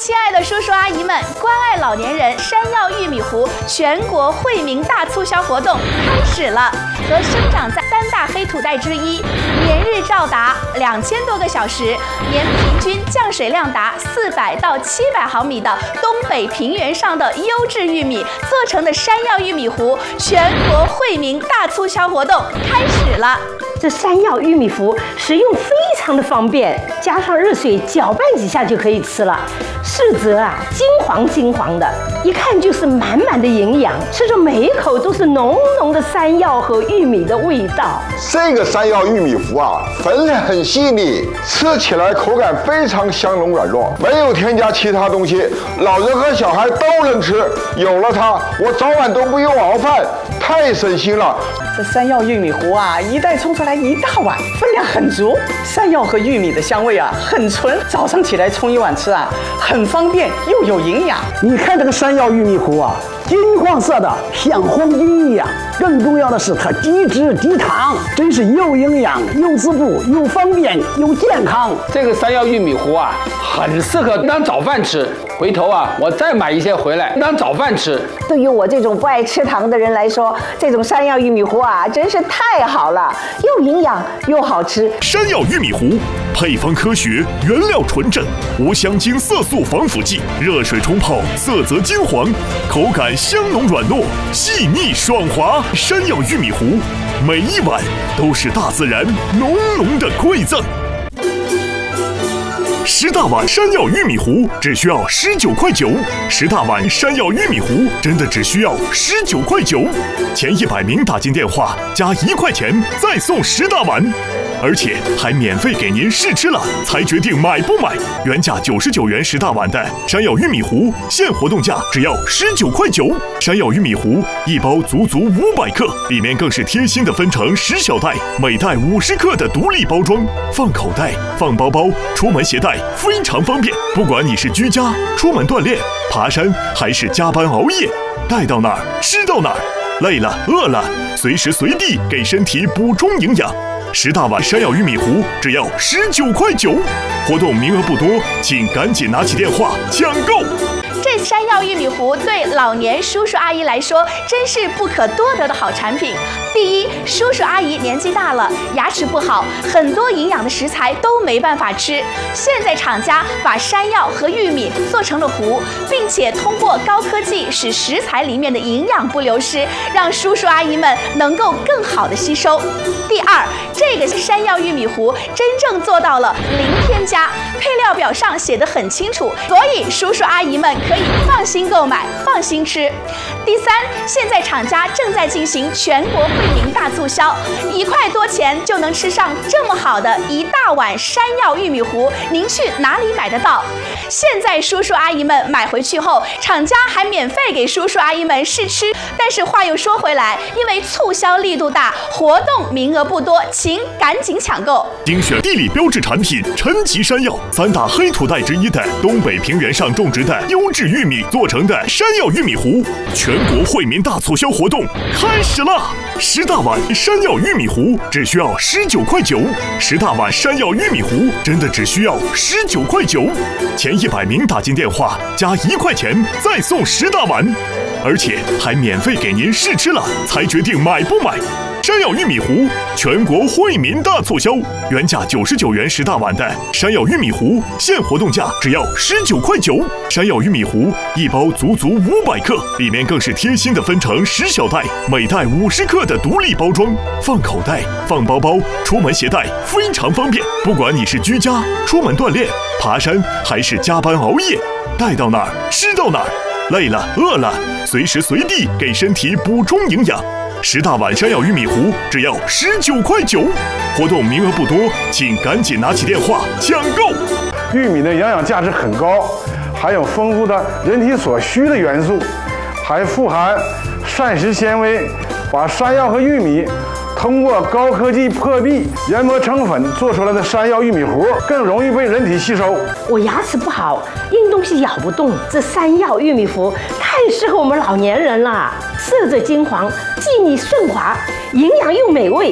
亲爱的叔叔阿姨们，关爱老年人山药玉米糊全国惠民大促销活动开始了。和生长在3大黑土带之一，连日照达2000多个小时，年平均降水量达400到700毫米的东北平原上的优质玉米做成的山药玉米糊全国惠民大促销活动开始了。 这山药玉米糊食用非常的方便，加上热水搅拌几下就可以吃了。视则金黄的，一看就是满满的营养，吃着每一口都是浓浓的山药和玉米的味道。 这个山药玉米糊粉类很细腻，吃起来口感非常香浓软糯，没有添加其他东西，老人和小孩都能吃。有了它，我早晚都不用熬饭，太省心了。 这山药玉米糊一袋冲出来1大碗，分量很足。山药和玉米的香味很纯，早上起来冲一碗吃很方便又有营养。 你看这个山药玉米糊金黄色的，像黄金一样。更重要的是它低脂低糖，真是又营养又滋补又方便又健康。 这个山药玉米糊很适合当早饭吃。回头我再买一些回来当早饭吃。 对于我这种不爱吃糖的人来说，这种山药玉米糊真是太好了，又营养又好吃。 山药玉米糊配方科学，原料纯正，无香精、色素、防腐剂，热水冲泡，色泽金黄，口感香浓软糯，细腻爽滑。山药玉米糊，每一碗都是大自然浓浓的馈赠。10大碗山药玉米糊只需要19块9，10大碗山药玉米糊真的只需要19块9，前100名打进电话加1块钱再送10大碗，而且还免费给您试吃了才决定买不买。原价99元10大碗的山药玉米糊，现活动价只要19块9。山药玉米糊一包足足500克，里面更是贴心的分成10小袋，每袋50克的独立包装，放口袋、放包包、出门携带非常方便。不管你是居家、出门锻炼、爬山，还是加班熬夜，带到哪儿吃到哪儿，累了饿了，随时随地给身体补充营养。10大碗山药玉米糊只要19块9，活动名额不多，请赶紧拿起电话抢购。 这山药玉米糊对老年叔叔阿姨来说真是不可多得的好产品。第一，叔叔阿姨年纪大了，牙齿不好，很多营养的食材都没办法吃。现在厂家把山药和玉米做成了糊，并且通过高科技使食材里面的营养不流失，让叔叔阿姨们能够更好的吸收。第二，这个山药玉米糊真正做到了零添加，配料表上写得很清楚，所以叔叔阿姨们可以放心购买，放心吃。第三，现在厂家正在进行全国惠民大促销，1块多钱就能吃上这么好的1大碗山药玉米糊，您去哪里买得到？现在叔叔阿姨们买回去后，厂家还免费给叔叔阿姨们试吃。但是话又说回来，因为促销力度大，活动名额不多，请赶紧抢购。 精选地理标志产品陈吉山药，3大黑土带之一的东北平原上种植的优质玉米做成的山药玉米糊，全国惠民大促销活动开始了！10大碗山药玉米糊只需要19块9，10大碗山药玉米糊真的只需要19块9，前100名打进电话加1块钱再送10大碗，而且还免费给您试吃了才决定买不买。山药玉米糊全国惠民大促销，原价99元10大碗的山药玉米糊，现活动价只要19块9。山药玉米糊一包足足500克，里面更是贴心的分成10小袋，每袋50克的独立包装，放口袋、放包包、出门携带非常方便。不管你是居家、出门锻炼、爬山，还是加班熬夜，带到哪儿吃到哪儿，累了饿了，随时随地给身体补充营养。10大碗山药玉米糊只要19块9，活动名额不多，请赶紧拿起电话抢购。 玉米的营养价值很高，含有丰富的人体所需的元素，还富含膳食纤维，把山药和玉米通过高科技破壁研磨成粉做出来的山药玉米糊更容易被人体吸收。 我牙齿不好，硬东西咬不动，这山药玉米糊太适合我们老年人了，色泽金黄，细腻顺滑，营养又美味。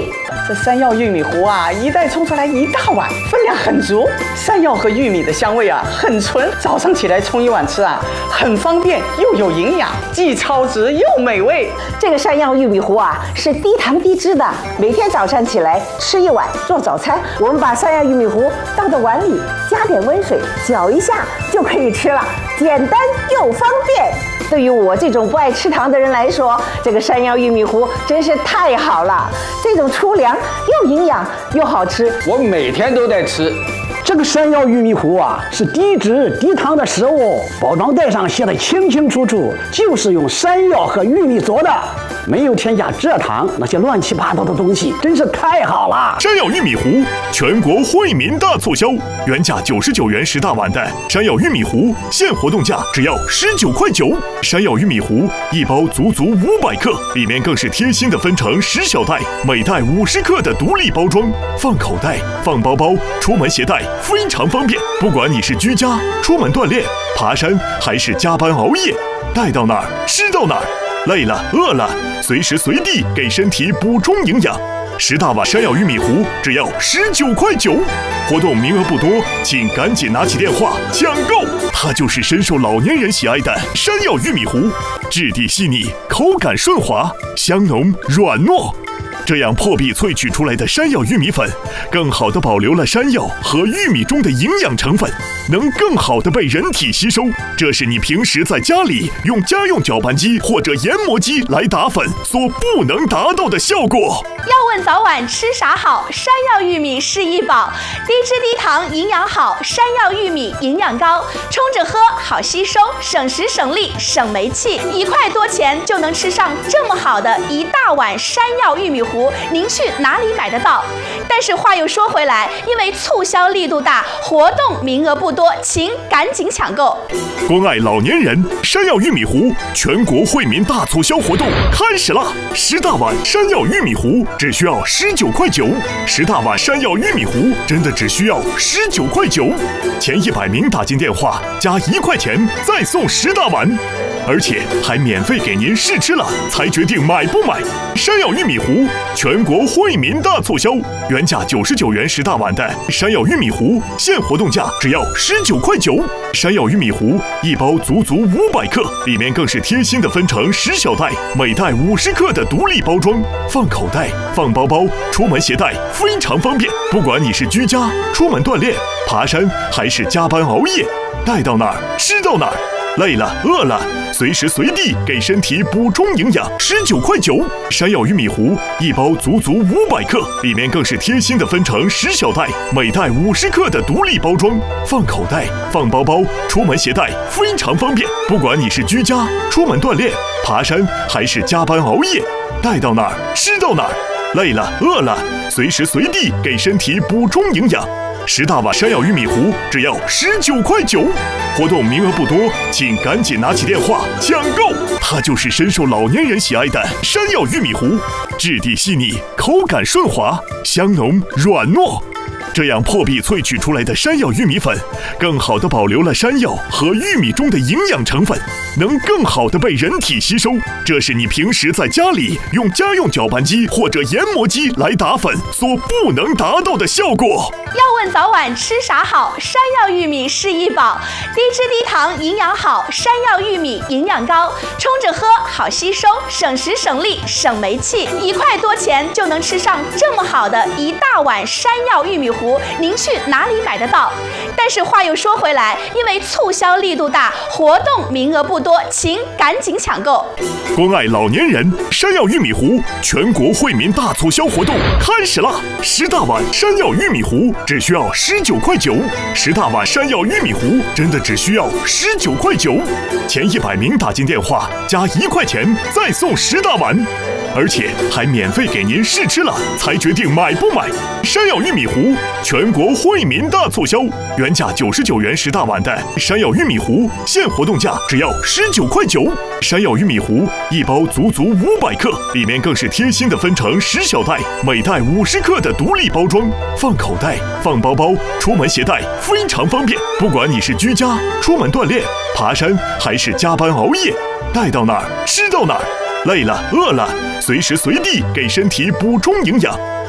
这山药玉米糊啊，一袋冲出来一大碗，分量很足。山药和玉米的香味啊，很纯，早上起来冲一碗吃啊，很方便又有营养，既超值又美味。 这个山药玉米糊啊，是低糖低脂的，每天早上起来吃一碗做早餐。我们把山药玉米糊倒到碗里，加点温水，搅一下就可以吃了，简单又方便。对于我这种不爱吃糖的人来说，这个山药玉米糊真是太好了。这种粗粮又营养又好吃， 我每天都在吃。 这个山药玉米糊啊，是低脂低糖的食物，包装袋上写的清清楚楚，就是用山药和玉米做的，没有添加蔗糖那些乱七八糟的东西，真是太好了。 山药玉米糊全国惠民大促销，原价99元10大碗的山药玉米糊，现活动价只要19块9。山药玉米糊一包足足500克，里面更是贴心的分成10小袋，每袋50克的独立包装，放口袋、放包包、出门携带非常方便。不管你是居家、出门锻炼、爬山，还是加班熬夜，带到哪儿吃到哪儿。累了、饿了，随时随地给身体补充营养。10大碗山药玉米糊只要19块9，活动名额不多，请赶紧拿起电话抢购。它就是深受老年人喜爱的山药玉米糊，质地细腻，口感顺滑，香浓软糯。这样破壁萃取出来的山药玉米粉，更好地保留了山药和玉米中的营养成分，能更好地被人体吸收。这是你平时在家里用家用搅拌机或者研磨机来打粉所不能达到的效果。 要问早晚吃啥好，山药玉米是一宝，低脂低糖，营养好，山药玉米营养高，冲着喝好吸收，省时省力省煤气，1块多钱就能吃上这么好的一大碗山药玉米糊，您去哪里买得到？但是话又说回来，因为促销力度大，活动名额不多，请赶紧抢购。 关爱老年人，山药玉米糊全国惠民大促销活动开始啦！10大碗山药玉米糊只需要19块9，10大碗山药玉米糊真的只需要19块9，前100名打进电话加1块钱再送10大碗，而且还免费给您试吃了才决定买不买。山药玉米糊全国惠民大促销，原价99元10大碗的山药玉米糊，现活动价只要19块9。山药玉米糊一包足足500克，里面更是贴心的分成10小袋，每袋50克的独立包装，放口袋、放包包、出门携带非常方便。不管你是居家、出门锻炼、爬山，还是加班熬夜，带到哪儿吃到哪儿。累了、饿了，随时随地给身体补充营养。19块9，山药玉米糊一包足足500克，里面更是贴心的分成10小袋，每袋50克的独立包装，放口袋、放包包、出门携带非常方便。不管你是居家、出门锻炼、爬山，还是加班熬夜，带到哪儿吃到哪儿。累了、饿了，随时随地给身体补充营养。10大碗山药玉米糊只要19块9，活动名额不多，请赶紧拿起电话抢购。它就是深受老年人喜爱的山药玉米糊，质地细腻，口感顺滑，香浓软糯。这样破壁萃取出来的山药玉米粉，更好地保留了山药和玉米中的营养成分，能更好地被人体吸收。这是你平时在家里用家用搅拌机或者研磨机来打粉所不能达到的效果。 要问早晚吃啥好，山药玉米是一宝，低脂低糖，营养好，山药玉米营养高，冲着喝好吸收，省时省力省煤气，1块多钱就能吃上这么好的一大碗山药玉米糊，您去哪里买得到？但是话又说回来，因为促销力度大，活动名额不多，请赶紧抢购。 关爱老年人，山药玉米糊全国惠民大促销活动开始啦！10大碗山药玉米糊只需要19块9，10大碗山药玉米糊真的只需要19块9，前100名打进电话加1块钱再送10大碗，而且还免费给您试吃了才决定买不买。山药玉米糊全国惠民大促销，原价99元10大碗的山药玉米糊，现活动价只要19块9。山药玉米糊一包足足500克，里面更是贴心的分成10小袋，每袋50克的独立包装，放口袋、放包包、出门携带非常方便。不管你是居家、出门锻炼、爬山，还是加班熬夜，带到哪儿吃到哪儿。累了、饿了，随时随地给身体补充营养。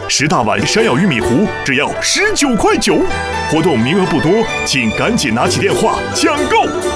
10大碗山药玉米糊只要19.9块，活动名额不多，请赶紧拿起电话抢购。